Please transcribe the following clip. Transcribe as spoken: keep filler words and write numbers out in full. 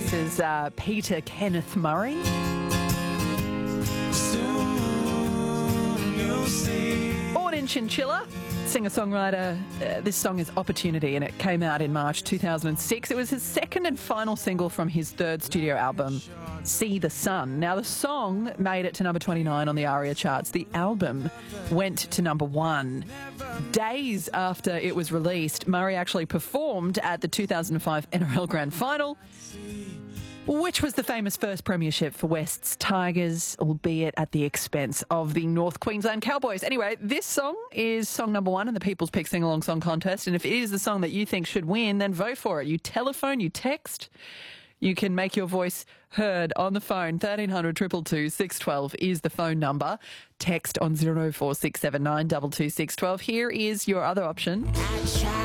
This is uh, Peter Kenneth Murray. Born in Chinchilla, singer-songwriter. Uh, this song is Opportunity, and it came out in March two thousand six. It was his second and final single from his third studio album, See the Sun. Now, the song made it to number twenty-nine on the ARIA charts. The album went to number one. Days after it was released, Murray actually performed at the two thousand five N R L Grand Final, which was the famous first premiership for West's Tigers, albeit at the expense of the North Queensland Cowboys. Anyway, this song is song number one in the People's Pick Sing-Along Song Contest, and if it is the song that you think should win, then vote for it. You telephone, you text, you can make your voice heard on the phone. thirteen hundred, two two two, six one two is the phone number. Text on zero four six seven nine two two six one two. Here is your other option.